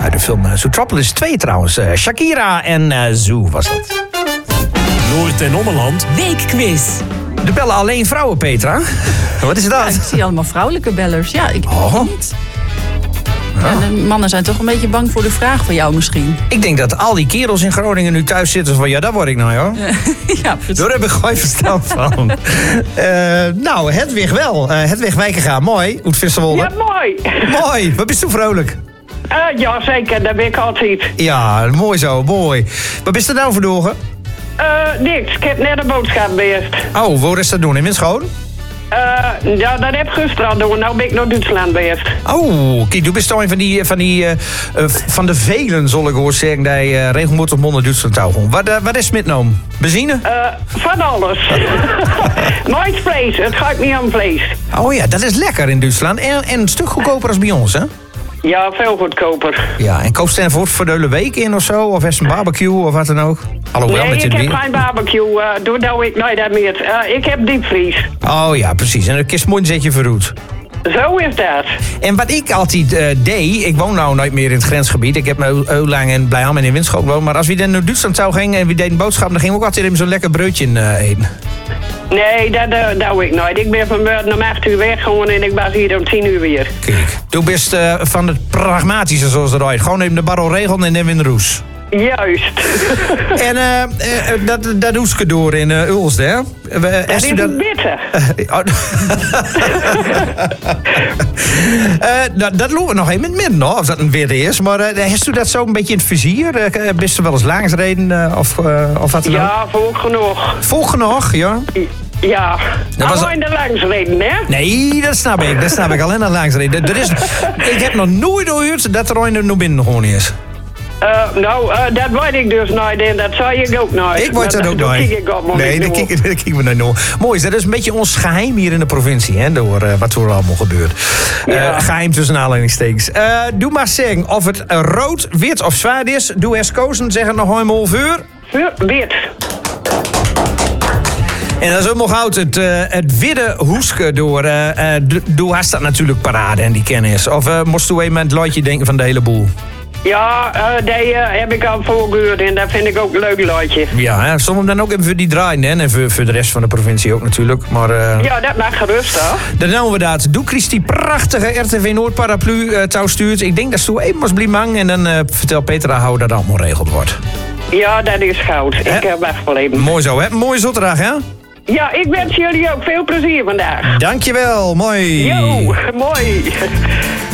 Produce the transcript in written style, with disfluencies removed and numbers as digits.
Uit de film Zootropolis 2 trouwens. Shakira en Zoo was dat. Noord- en Ommeland Weekquiz. De bellen alleen vrouwen, Petra. Wat is Ja, dat? ik zie allemaal vrouwelijke bellers. Ja, ik Oh. weet niet. Ja, de mannen zijn toch een beetje bang voor de vraag van jou misschien. Ik denk dat al die kerels in Groningen nu thuis zitten van... ja, daar word ik nou, joh. Ja, precies. Daar heb ik gewoon verstand van. Nou, Hedwig wel. Hedwig Wijkenga, mooi. Oet Visserwolde. Ja, mooi. Mooi, wat bist je vrolijk? Ja, zeker, dat ben ik altijd. Ja, mooi zo, mooi. Wat bist er nou voor dogen? Niks, ik heb net een boodschap beest. Oh, waar is dat doen? In Winschoon? Ja, dat heb ik gisteren al doen. Nou ben ik naar Duitsland beest. Oh, kijk, du bist toch een van de velen, zal ik hoor zeggen, die regelmatig naar Duitsland touwen. Wat is metgenomen? Benzine? Van alles. Nooit vlees, het gaat niet om vlees. Oh ja, dat is lekker in Duitsland. En een stuk goedkoper als bij ons, hè? Ja, veel goedkoper. Ja, en koopst er voor de hele week in of zo? Of is een barbecue of wat dan ook? Alhoewel, Nee, met ik je heb geen barbecue. Doe nou ik nooit dat meer. Ik heb diepvries. Oh ja, precies. En een kist mondje verroet. Zo is dat. En wat ik altijd deed, ik woon nou nooit meer in het grensgebied. Ik heb me heel lang in Blijham en in Winschoten gewoond. Maar als we dan naar Duitsland zou gaan en we deden boodschap, dan gingen we ook altijd even zo'n lekker broodje eten. Nee, dat doe ik nooit. Ik ben vanmorgen om 8 uur weg gewoon en ik was hier om 10 uur weer. Kijk, doe best van het pragmatische zoals eruit. Gewoon even de barrel regelen en dan in de roes. Juist. En dat doe ik door in Ulst, hè? Dat is een bitter. Dat lopen we nog even met midden, hoor, of dat een witte is. Maar heeft u dat zo een beetje in het vizier? Bist u wel eens langs reden of wat dan ook? Ja, volk genoeg. Volg genoeg, ja? Ja. Dat was alleen de langsreden, hè? Nee, dat snap ik. Dat snap ik. Alleen naar langs reden. Ik heb nog nooit gehoord dat er een naar binnen gewoon is. Dat weet ik dus nooit en dat zei ik ook nooit. Ik weet dat ook nooit. Nee, dat kijk ik me nooit. Mooi is dat is een beetje ons geheim hier in de provincie, hè, door wat er allemaal gebeurt. Ja. Geheim tussen aanleidingstekens. Doe maar zeggen of het rood, wit of zwaar is. Doe eens kozen, zeg het nog eenmaal vuur. Wit. En dat is ook nog oud, het witte hoeske door. Doe hast dat natuurlijk parade en die kennis. Of moest u even het loodje denken van de hele boel? Ja, die heb ik al voorgehuurd en dat vind ik ook een leuk loodje. Ja, hè? Soms dan ook even voor die draaien, hè? En voor de rest van de provincie ook natuurlijk. Maar, Ja, dat mag gerust, hoor. dan doen we dat. Doe Chris die prachtige RTV Noord paraplu touw stuurt. Ik denk dat ze even was bliemang. En dan vertel Petra hoe dat allemaal geregeld wordt. Ja, dat is goud. Ik wacht wel even. Mooi zo, hè? Mooie zondag, hè? Ja, ik wens jullie ook veel plezier vandaag. Dankjewel, mooi. Yo, mooi.